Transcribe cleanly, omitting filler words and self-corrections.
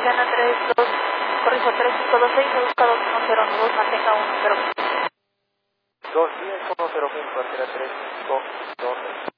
Mexicana 32, corrijo 3526, se busca 2102, mantenga 10. 2110, cartera 3512.